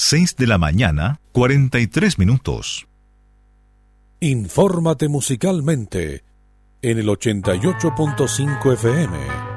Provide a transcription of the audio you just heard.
6 de la mañana, 43 minutos. Infórmate musicalmente en el 88.5 FM.